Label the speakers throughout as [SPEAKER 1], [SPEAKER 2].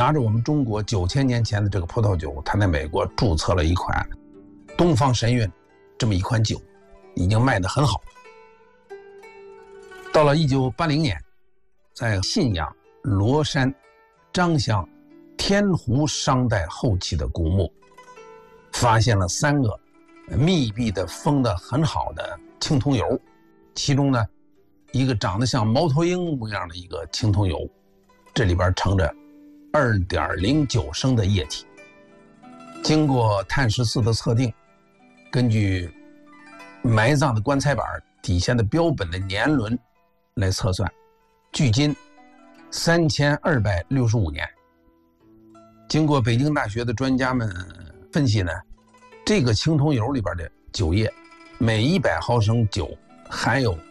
[SPEAKER 1] 拿着我们中国9000年前的这个葡萄酒，他在美国注册了一款东方神韵这么一款酒，已经卖得很好。到了1980年，在信阳、罗山、张乡、天湖商代后期的古墓，发现了3个密闭的封得很好的青铜油，其中呢一个长得像猫头鹰模样的一个青铜油，这里边盛着2.09升的液体。经过碳14的测定，根据埋葬的棺材板底下的标本的年轮来测算，距今3265年。经过北京大学的专家们分析呢，这个青铜油里边的酒液，每100毫升酒含有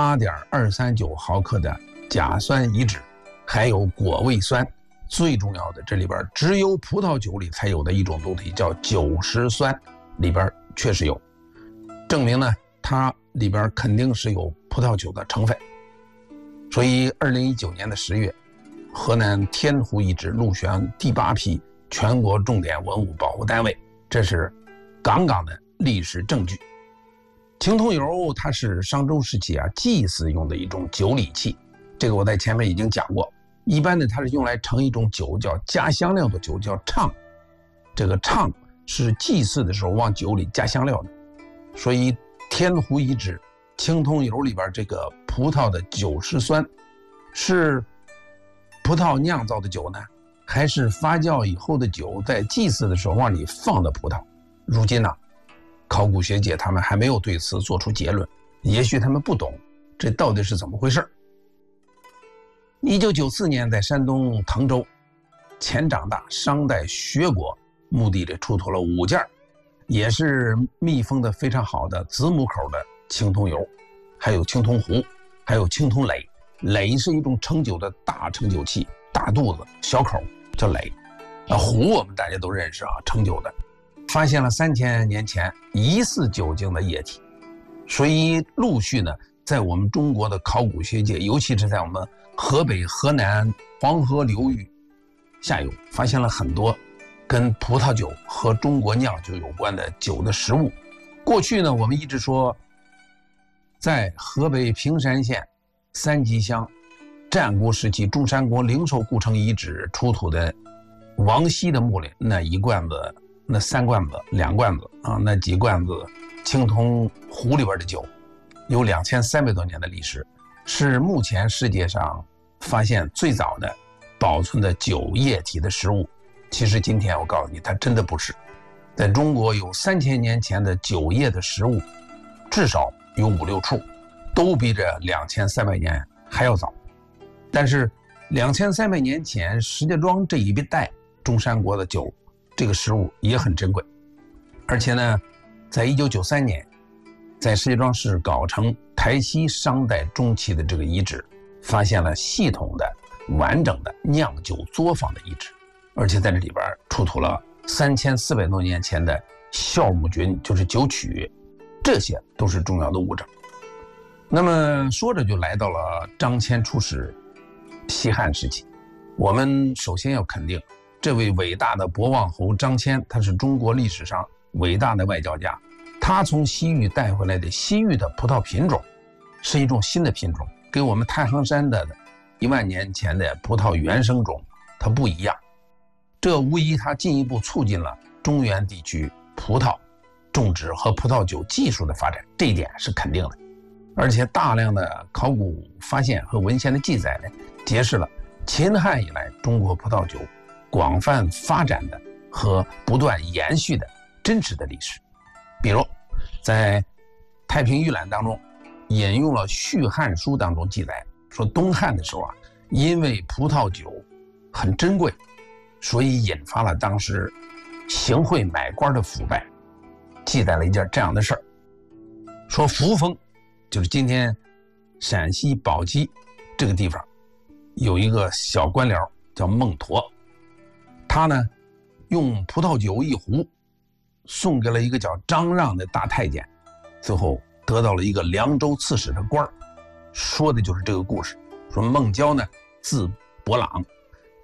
[SPEAKER 1] 8.239毫克的甲酸乙酯，还有果味酸，最重要的，这里边只有葡萄酒里才有的一种东西叫酒石酸，里边确实有，证明呢它里边肯定是有葡萄酒的成分。所以2019年的10月，河南天湖遗址入选第8批全国重点文物保护单位，这是杠杠的历史证据。青铜油它是商周时期祭祀用的一种酒礼器，这个我在前面已经讲过。一般的它是用来盛一种酒叫加香料的酒，叫炝，这个炝是祭祀的时候往酒里加香料的。所以天湖遗址青铜油里边这个葡萄的酒石酸是葡萄酿造的酒呢，还是发酵以后的酒在祭祀的时候往里放的葡萄？如今呢，考古学界他们还没有对此做出结论，也许他们不懂这到底是怎么回事。1994年在山东滕州前长大商代薛国墓地里出土了5件也是密封的非常好的子母口的青铜油，还有青铜壶，还有青铜垒。垒是一种盛酒的大盛酒器，大肚子小口叫垒。壶我们大家都认识盛酒的。发现了3000年前疑似酒精的液体，所以陆续呢在我们中国的考古学界，尤其是在我们河北、河南黄河流域下游，发现了很多跟葡萄酒和中国酿酒有关的酒的实物。过去呢，我们一直说，在河北平山县三集乡战国时期中山国灵寿故城遗址出土的王羲的墓里，那1罐子、那3罐子、2罐子那几罐子青铜壶里边的酒，有2300多年的历史，是目前世界上发现最早的保存的酒液体的食物。其实今天我告诉你，它真的不是。在中国有3000年前的酒液的食物，至少有5、6处，都比这2300年还要早。但是2300年前石家庄这一带中山国的酒，这个食物也很珍贵。而且呢，在1993年，在石家庄市藁城台西商代中期的这个遗址，发现了系统的完整的酿酒作坊的遗址，而且在这里边出土了3400多年前的酵母菌，就是酒曲，这些都是重要的物证。那么说着就来到了张骞出使西汉时期。我们首先要肯定这位伟大的博望侯张骞，他是中国历史上伟大的外交家。他从西域带回来的西域的葡萄品种是一种新的品种，跟我们太行山的1万年前的葡萄原生种它不一样。这无疑它进一步促进了中原地区葡萄种植和葡萄酒技术的发展，这一点是肯定的。而且大量的考古发现和文献的记载呢，揭示了秦汉以来中国葡萄酒广泛发展的和不断延续的真实的历史。比如在太平御览当中引用了《续汉书》当中记载，说东汉的时候因为葡萄酒很珍贵，所以引发了当时行贿买官的腐败，记载了一件这样的事儿，说扶风，就是今天陕西宝鸡这个地方有一个小官僚叫孟陀，他呢用葡萄酒1壶送给了一个叫张让的大太监，最后得到了一个凉州刺史的官儿。说的就是这个故事。说孟郊呢字伯朗，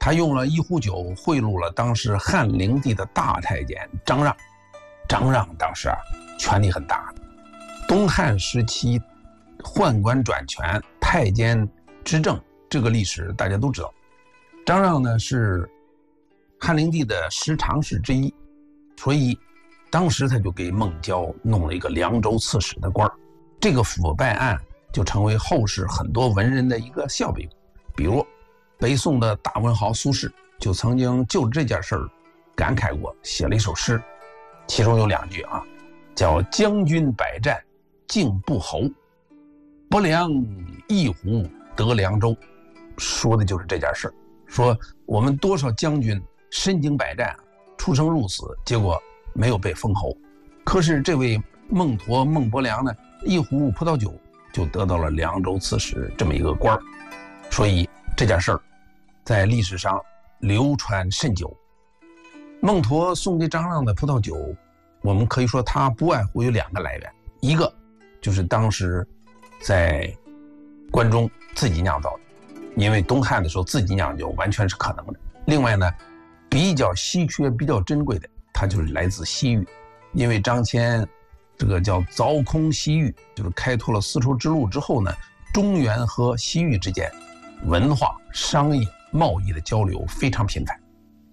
[SPEAKER 1] 他用了1壶酒贿赂了当时汉灵帝的大太监张让。张让当时权力很大，东汉时期宦官专权，太监执政，这个历史大家都知道。张让呢是汉灵帝的10常侍之一，所以当时他就给孟郊弄了一个凉州刺史的官儿。这个腐败案就成为后世很多文人的一个笑柄。比如北宋的大文豪苏轼就曾经就这件事儿感慨过，写了一首诗，其中有2句叫将军百战竟不侯，不良一壶得凉州，说的就是这件事儿。说我们多少将军身经百战，出生入死，结果没有被封侯，可是这位孟伯良呢，1壶葡萄酒就得到了凉州刺史这么一个官儿。所以这件事儿在历史上流传甚久。孟佗送给张让的葡萄酒，我们可以说它不外乎有2个来源，一个就是当时在关中自己酿造的，因为东汉的时候自己酿酒完全是可能的。另外呢，比较稀缺比较珍贵的，它就是来自西域，因为张骞这个叫凿空西域，就是开拓了丝绸之路之后呢，中原和西域之间文化、商业、贸易的交流非常频繁。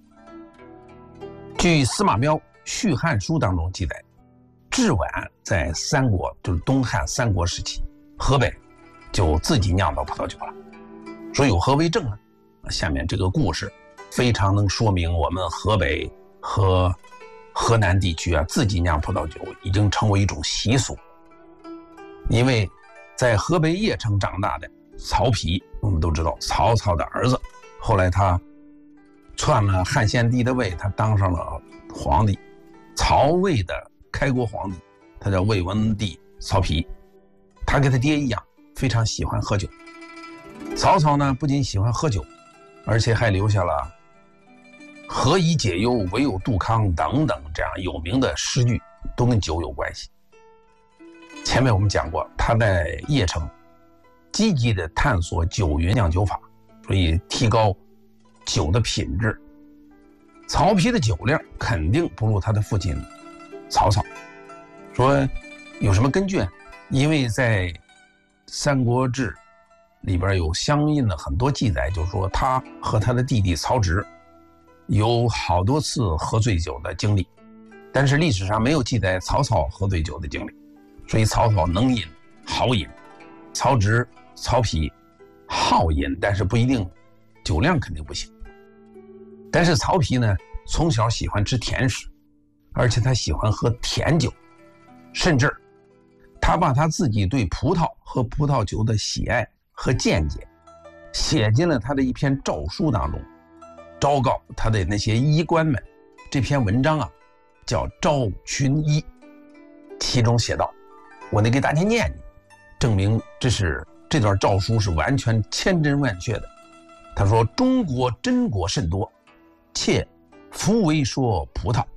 [SPEAKER 1] 据司马苗《续汉书》当中记载，至晚在三国，就是东汉三国时期，河北就自己酿造葡萄酒了。说有何为证呢？下面这个故事非常能说明我们河北和河南地区自己酿葡萄酒已经成为一种习俗。因为在河北邺城长大的曹丕，我们都知道曹操的儿子，后来他篡了汉献帝的位，他当上了皇帝，曹魏的开国皇帝，他叫魏文帝曹丕。他跟他爹一样非常喜欢喝酒。曹操呢不仅喜欢喝酒，而且还留下了何以解忧，唯有杜康等等这样有名的诗句，都跟酒有关系。前面我们讲过，他在邺城积极的探索酒云酿酒法，所以提高酒的品质。曹丕的酒量肯定不如他的父亲曹操。说有什么根据？因为在《三国志》里边有相应的很多记载，就是说他和他的弟弟曹植有好多次喝醉酒的经历，但是历史上没有记载曹操喝醉酒的经历。所以曹操能饮好饮，曹植、曹丕好饮，但是不一定酒量肯定不行。但是曹丕呢，从小喜欢吃甜食，而且他喜欢喝甜酒，甚至他把他自己对葡萄和葡萄酒的喜爱和见解写进了他的一篇诏书当中，昭告他的那些医官们。这篇文章叫《昭群医》，其中写道，我得给大家念念，证明这段诏书是完全千真万确的。他说：中国真果甚多，且夫为说葡萄，